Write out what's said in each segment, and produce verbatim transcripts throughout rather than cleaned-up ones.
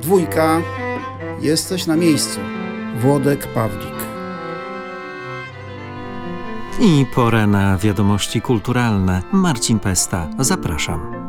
Dwójka. Jesteś na miejscu. Włodek Pawlik. I pora na wiadomości kulturalne. Marcin Pesta, zapraszam.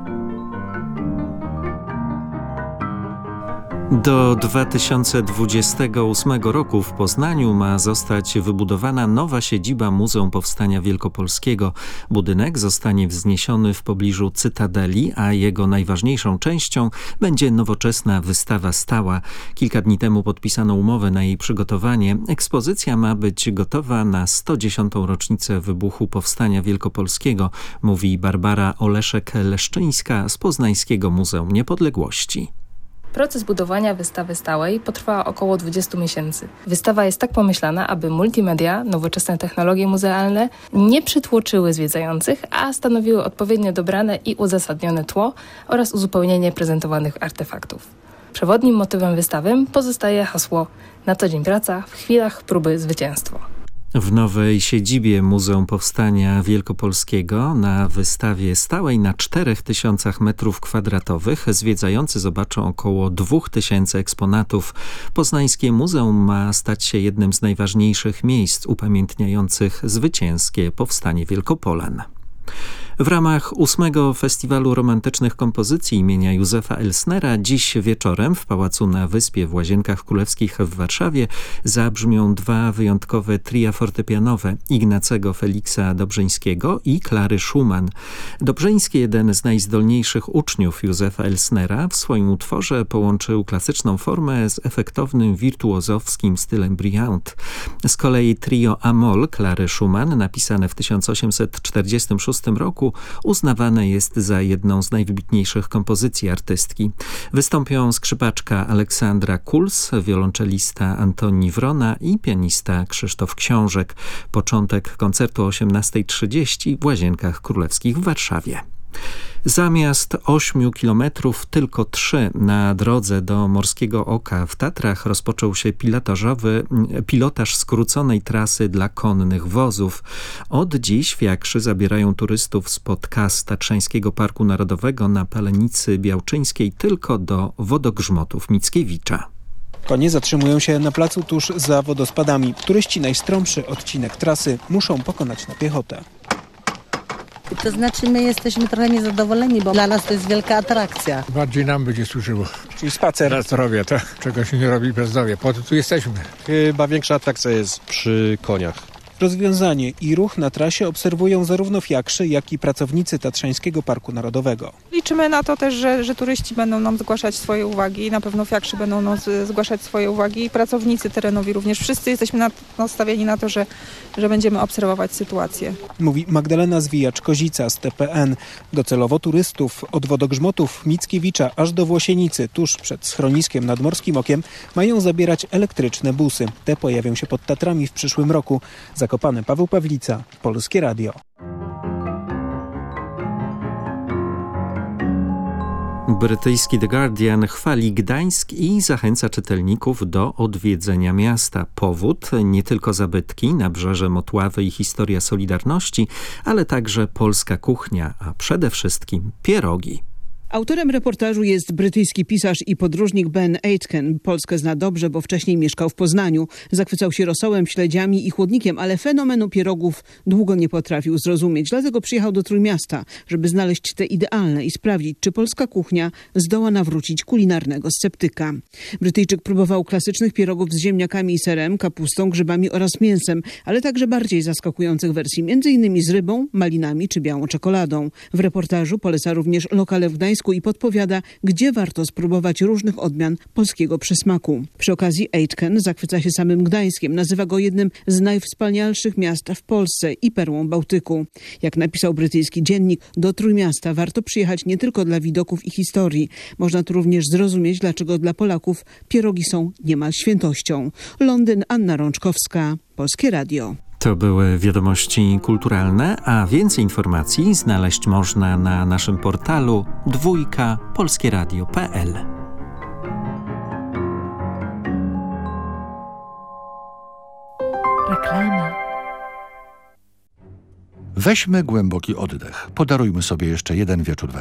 Do dwa tysiące dwudziestego ósmego roku w Poznaniu ma zostać wybudowana nowa siedziba Muzeum Powstania Wielkopolskiego. Budynek zostanie wzniesiony w pobliżu Cytadeli, a jego najważniejszą częścią będzie nowoczesna wystawa stała. Kilka dni temu podpisano umowę na jej przygotowanie. Ekspozycja ma być gotowa na sto dziesiątą rocznicę wybuchu Powstania Wielkopolskiego, mówi Barbara Oleszek-Leszczyńska z Poznańskiego Muzeum Niepodległości. Proces budowania wystawy stałej potrwa około dwudziestu miesięcy. Wystawa jest tak pomyślana, aby multimedia, nowoczesne technologie muzealne nie przytłoczyły zwiedzających, a stanowiły odpowiednio dobrane i uzasadnione tło oraz uzupełnienie prezentowanych artefaktów. Przewodnim motywem wystawy pozostaje hasło „Na co dzień praca, w chwilach próby zwycięstwo”. W nowej siedzibie Muzeum Powstania Wielkopolskiego na wystawie stałej na czterech tysiącach metrów kwadratowych zwiedzający zobaczą około dwóch tysięcy eksponatów. Poznańskie Muzeum ma stać się jednym z najważniejszych miejsc upamiętniających zwycięskie Powstanie Wielkopolan. W ramach ósmego Festiwalu Romantycznych Kompozycji imienia Józefa Elsnera dziś wieczorem w Pałacu na Wyspie w Łazienkach Królewskich w Warszawie zabrzmią dwa wyjątkowe tria fortepianowe Ignacego Feliksa Dobrzyńskiego i Klary Schumann. Dobrzyński, jeden z najzdolniejszych uczniów Józefa Elsnera, w swoim utworze połączył klasyczną formę z efektownym wirtuozowskim stylem brillant. Z kolei trio A-moll Klary Schumann, napisane w tysiąc osiemset czterdziestym szóstym roku, uznawane jest za jedną z najwybitniejszych kompozycji artystki. Wystąpią skrzypaczka Aleksandra Kuls, wiolonczelista Antoni Wrona i pianista Krzysztof Książek. Początek koncertu o osiemnasta trzydzieści w Łazienkach Królewskich w Warszawie. Zamiast ośmiu kilometrów tylko trzy na drodze do Morskiego Oka w Tatrach rozpoczął się pilotażowy, pilotaż skróconej trasy dla konnych wozów. Od dziś fiakrzy zabierają turystów spod kas Tatrzańskiego Parku Narodowego na Palenicy Białczyńskiej tylko do wodogrzmotów Mickiewicza. Konie zatrzymują się na placu tuż za wodospadami. Turyści najstromszy odcinek trasy muszą pokonać na piechotę. To znaczy my jesteśmy trochę niezadowoleni, bo dla nas to jest wielka atrakcja. Bardziej nam będzie służyło. Czyli spacer. Na zdrowie, to czego się nie robi bez zdrowia. Po to tu jesteśmy. Chyba większa atrakcja jest przy koniach. Rozwiązanie i ruch na trasie obserwują zarówno fiakrzy, jak i pracownicy Tatrzańskiego Parku Narodowego. Liczymy na to też, że, że turyści będą nam zgłaszać swoje uwagi, na pewno fiakrzy będą nam zgłaszać swoje uwagi i pracownicy terenowi również. Wszyscy jesteśmy nastawieni na to, że, że będziemy obserwować sytuację. Mówi Magdalena Zwijacz-Kozica z T P N. Docelowo turystów od wodogrzmotów Mickiewicza aż do Włosienicy, tuż przed schroniskiem nad Morskim Okiem, mają zabierać elektryczne busy. Te pojawią się pod Tatrami w przyszłym roku. Zakopane, Paweł Pawlica, Polskie Radio. Brytyjski The Guardian chwali Gdańsk i zachęca czytelników do odwiedzenia miasta. Powód nie tylko zabytki, nabrzeże Motławy i historia Solidarności, ale także polska kuchnia, a przede wszystkim pierogi. Autorem reportażu jest brytyjski pisarz i podróżnik Ben Aitken. Polskę zna dobrze, bo wcześniej mieszkał w Poznaniu. Zachwycał się rosołem, śledziami i chłodnikiem, ale fenomenu pierogów długo nie potrafił zrozumieć. Dlatego przyjechał do Trójmiasta, żeby znaleźć te idealne i sprawdzić, czy polska kuchnia zdoła nawrócić kulinarnego sceptyka. Brytyjczyk próbował klasycznych pierogów z ziemniakami i serem, kapustą, grzybami oraz mięsem, ale także bardziej zaskakujących wersji, między innymi z rybą, malinami czy białą czekoladą. W reportażu poleca również lokale w Gdańsku i podpowiada, gdzie warto spróbować różnych odmian polskiego przysmaku. Przy okazji Aitken zachwyca się samym Gdańskiem. Nazywa go jednym z najwspanialszych miast w Polsce i perłą Bałtyku. Jak napisał brytyjski dziennik, do Trójmiasta warto przyjechać nie tylko dla widoków i historii. Można tu również zrozumieć, dlaczego dla Polaków pierogi są niemal świętością. Londyn, Anna Rączkowska, Polskie Radio. To były wiadomości kulturalne, a więcej informacji znaleźć można na naszym portalu dwójka polskieradio kropka p l. Reklama. Weźmy głęboki oddech. Podarujmy sobie jeszcze jeden wieczór